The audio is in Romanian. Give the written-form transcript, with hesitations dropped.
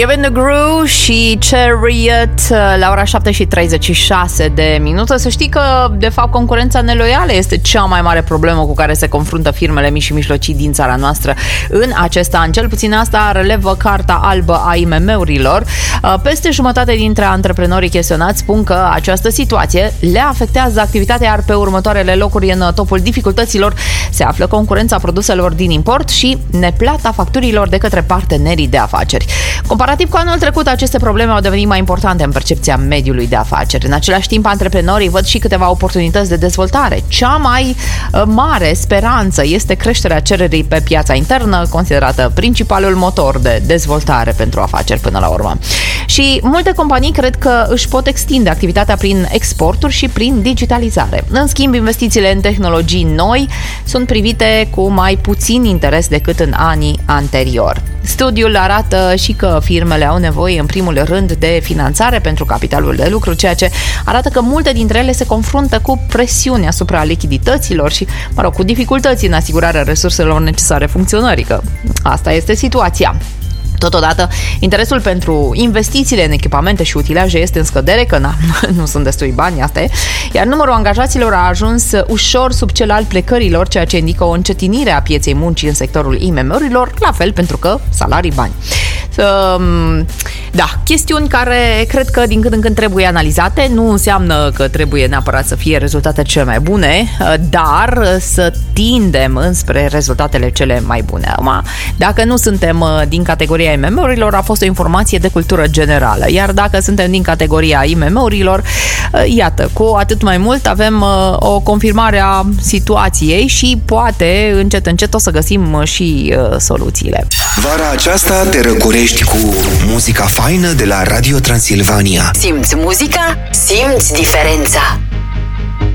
Given the Groove și Chariot la ora 7:36 de minute. Să știi că, de fapt, concurența neloială este cea mai mare problemă cu care se confruntă firmele mici și mijlocii din țara noastră în acest an. Cel puțin asta relevă Carta Albă a IMM-urilor. Peste jumătate dintre antreprenorii chestionați spun că această situație le afectează activitatea, iar pe următoarele locuri în topul dificultăților se află concurența produselor din import și neplata facturilor de către partenerii de afaceri. Comparativ cu anul trecut, aceste probleme au devenit mai importante în percepția mediului de afaceri. În același timp, antreprenorii văd și câteva oportunități de dezvoltare. Cea mai mare speranță este creșterea cererii pe piața internă, considerată principalul motor de dezvoltare pentru afaceri până la urmă. Și multe companii cred că își pot extinde activitatea prin exporturi și prin digitalizare. În schimb, investițiile în tehnologii noi sunt privite cu mai puțin interes decât în anii anteriori. Studiul arată și că firmele au nevoie în primul rând de finanțare pentru capitalul de lucru, ceea ce arată că multe dintre ele se confruntă cu presiuni asupra lichidităților și, cu dificultăți în asigurarea resurselor necesare funcționării, că asta este situația. Totodată, interesul pentru investițiile în echipamente și utilaje este în scădere, că nu sunt destui bani, asta e, iar numărul angajaților a ajuns ușor sub cel al plecărilor, ceea ce indică o încetinire a pieței muncii în sectorul IMM-urilor, la fel pentru că salarii bani. Da, chestiuni care cred că din când în când trebuie analizate, nu înseamnă că trebuie neapărat să fie rezultate cele mai bune, dar să tindem înspre rezultatele cele mai bune. Acum, dacă nu suntem din categoria IMM-urilor, a fost o informație de cultură generală, iar dacă suntem din categoria IMM-urilor, iată, cu atât mai mult avem o confirmare a situației și poate încet o să găsim și soluțiile. Vara aceasta te răcorești cu muzica faină de la Radio Transilvania. Simți muzica? Simți diferența!